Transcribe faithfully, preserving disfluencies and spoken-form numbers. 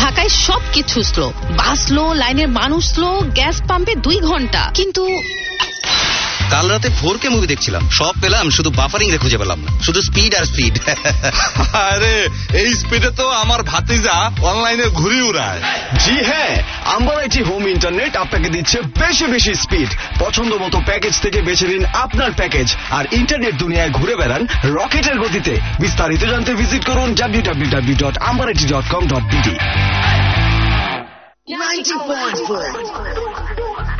ঢাকায় সবকিছু স্লো, বাস স্লো, লাইনের মানুষ স্লো, গ্যাস পাম্পে দুই ঘন্টা। কিন্তু কাল রাতে ফোর কে মুভি দেখছিলাম, সব পেলাম, শুধু বাফারিং রে খুঁজে পেলাম না, শুধু স্পিড আর স্পিড। আরে এই স্পিডে তো আমার ভাতিজা অনলাইনে ঘুরি উড়ায়। জি হ্যাঁ, আম্বারাইটি হোম ইন্টারনেট আপনাকে দিচ্ছে বেশি বেশি স্পিড। পছন্দ মতো প্যাকেজ থেকে বেছে নিন আপনার প্যাকেজ আর ইন্টারনেট দুনিয়ায় ঘুরে বেড়ান রকেটের গতিতে। বিস্তারিত জানতে ভিজিট করুন W W W dot আম্বারাইটি dot com dot BD. ninety point four